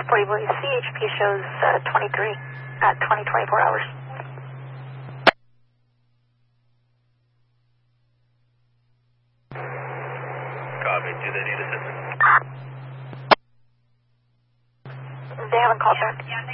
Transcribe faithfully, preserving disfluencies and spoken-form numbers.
forty Blue, C H P shows uh, twenty-three at twenty twenty-four hours. Copy, do they need assistance? They haven't called back.